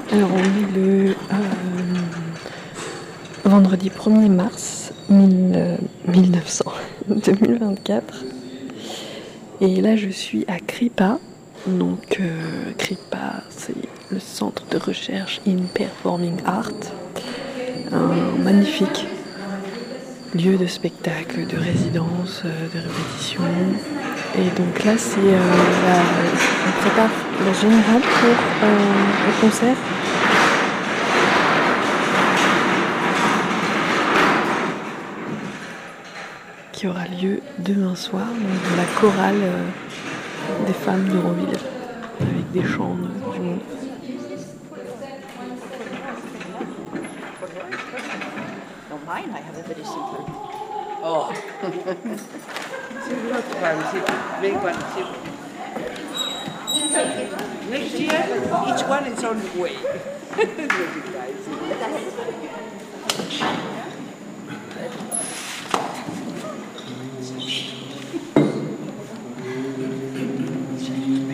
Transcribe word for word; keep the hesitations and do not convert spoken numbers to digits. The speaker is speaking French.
Alors on est le euh, vendredi premier mars mille, euh, mille neuf cents, deux mille vingt-quatre. Et là je suis à Kripa. Donc euh, Kripa, c'est le centre de recherche in performing art. Un magnifique lieu de spectacle, de résidence, de répétition. Et donc là c'est euh, la, on prépare la générale pour euh, le concert. Qui aura lieu demain soir, donc de la chorale euh, des femmes d'Euroville, avec des chants euh, du monde. No, mine I have a very simple. Oh. C'est l'autre one, c'est big one. Next year, each one is on the way.